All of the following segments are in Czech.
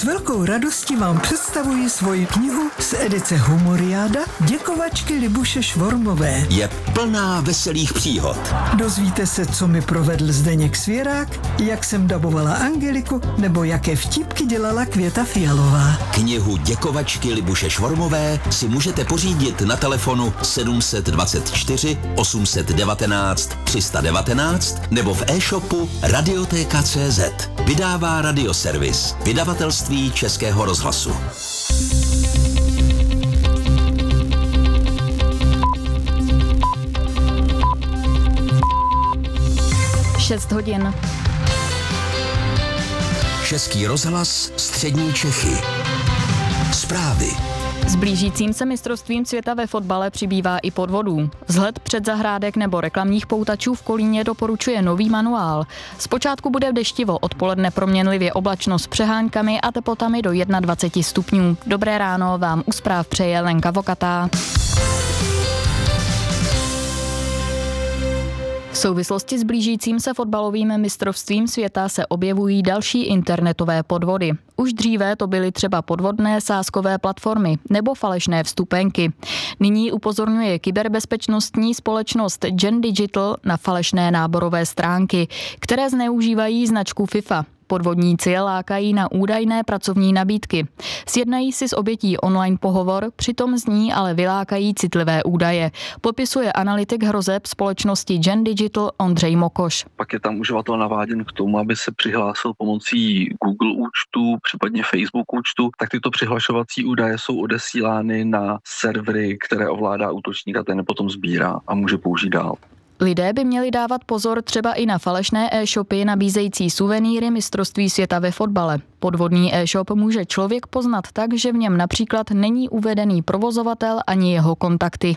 S velkou radostí vám představuji svoji knihu z edice Humoriáda Děkovačky Libuše Švormové. Je plná veselých příhod. Dozvíte se, co mi provedl Zdeněk Svěrák, jak jsem dabovala Angeliku, nebo jaké vtípky dělala Květa Fialová. Knihu Děkovačky Libuše Švormové si můžete pořídit na telefonu 724 819 319 nebo v e-shopu Radioteka.cz. Vydává Radioservis, vydavatelství Českého rozhlasu. Šest hodin. Český rozhlas, střední Čechy. Zprávy. S blížícím se mistrovstvím světa ve fotbale přibývá i podvodů. Vzhled předzahrádek nebo reklamních poutačů v Kolíně doporučuje nový manuál. Zpočátku bude deštivo, odpoledne proměnlivě oblačno s přeháňkami a teplotami do 21 stupňů. Dobré ráno vám u zpráv přeje Lenka Vokatá. V souvislosti s blížícím se fotbalovým mistrovstvím světa se objevují další internetové podvody. Už dříve to byly třeba podvodné sázkové platformy nebo falešné vstupenky. Nyní upozorňuje kyberbezpečnostní společnost Gen Digital na falešné náborové stránky, které zneužívají značku FIFA. Podvodníci je lákají na údajné pracovní nabídky. Sjednají si s obětí online pohovor, přitom z ní ale vylákají citlivé údaje. Popisuje analytik hrozeb společnosti Gen Digital Ondřej Mokoš. Pak je tam uživatel naváděn k tomu, aby se přihlásil pomocí Google účtu, případně Facebook účtu, tak tyto přihlašovací údaje jsou odesílány na servery, které ovládá útočník a ten potom sbírá a může použít dál. Lidé by měli dávat pozor třeba i na falešné e-shopy nabízející suvenýry mistrovství světa ve fotbale. Podvodný e-shop může člověk poznat tak, že v něm například není uvedený provozovatel ani jeho kontakty.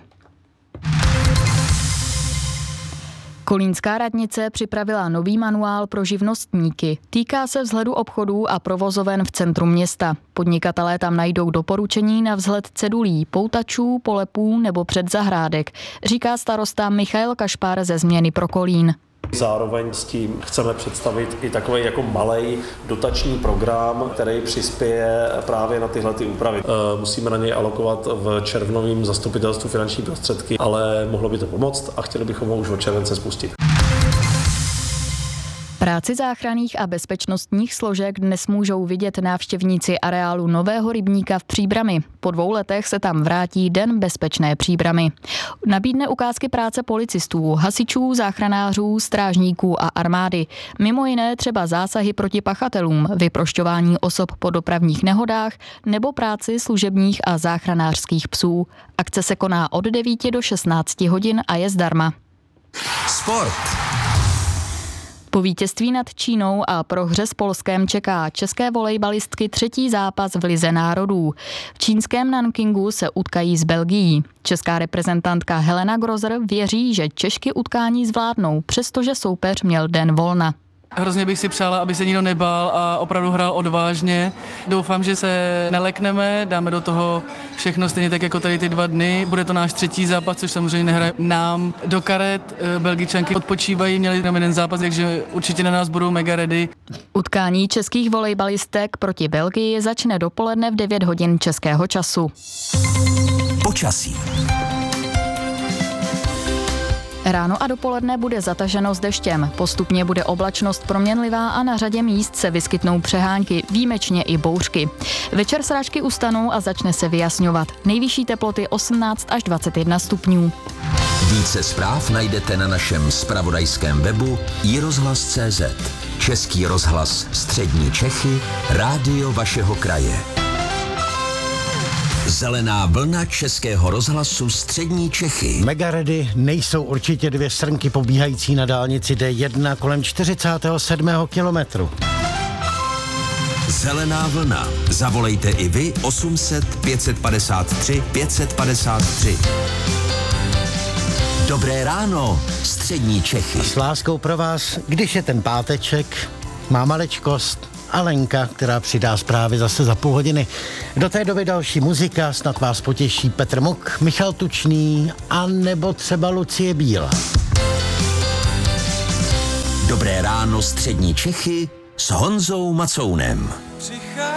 Kolínská radnice připravila nový manuál pro živnostníky. Týká se vzhledu obchodů a provozoven v centru města. Podnikatelé tam najdou doporučení na vzhled cedulí, poutačů, polepů nebo předzahrádek, říká starosta Michail Kašpar ze Změny pro Kolín. Zároveň s tím chceme představit i takový jako malej dotační program, který přispěje právě na tyhle úpravy. Musíme na něj alokovat v červnovém zastupitelstvu finanční prostředky, ale mohlo by to pomoct a chtěli bychom ho už od července spustit. Práci záchranných a bezpečnostních složek dnes můžou vidět návštěvníci areálu Nového rybníka v Příbrami. Po 2 letech se tam vrátí Den bezpečné Příbramy. Nabídne ukázky práce policistů, hasičů, záchranářů, strážníků a armády. Mimo jiné třeba zásahy proti pachatelům, vyprošťování osob po dopravních nehodách nebo práci služebních a záchranářských psů. Akce se koná od 9 do 16 hodin a je zdarma. Sport. Po vítězství nad Čínou a prohře s Polskem čeká české volejbalistky 3. zápas v Lize národů. V čínském Nankingu se utkají s Belgií. Česká reprezentantka Helena Grozer věří, že Češky utkání zvládnou, přestože soupeř měl den volna. Hrozně bych si přála, aby se nikdo nebál a opravdu hrál odvážně. Doufám, že se nelekneme, dáme do toho všechno stejně tak jako tady ty 2 dny. Bude to náš 3. zápas, což samozřejmě nehraje nám do karet. Belgičanky odpočívají, měli tam jeden zápas, takže určitě na nás budou mega ready. Utkání českých volejbalistek proti Belgii začne dopoledne v 9 hodin českého času. Počasí. Ráno a dopoledne bude zataženo s deštěm. Postupně bude oblačnost proměnlivá a na řadě míst se vyskytnou přehánky, výjimečně i bouřky. Večer srážky ustanou a začne se vyjasňovat. Nejvyšší teploty 18 až 21 stupňů. Více zpráv najdete na našem zpravodajském webu iRozhlas.cz. Český rozhlas, střední Čechy, rádio vašeho kraje. Zelená vlna Českého rozhlasu střední Čechy. Megaredy nejsou určitě 2 srnky pobíhající na dálnici D1 kolem 47. kilometru. Zelená vlna. Zavolejte i vy 800 553 553. Dobré ráno, střední Čechy. S láskou pro vás, když je ten páteček, má maličkost a Lenka, která přidá zprávy zase za půl hodiny. Do té doby další muzika, snad vás potěší Petr Muk, Michal Tučný a nebo třeba Lucie Bílá. Dobré ráno, střední Čechy s Honzou Macounem.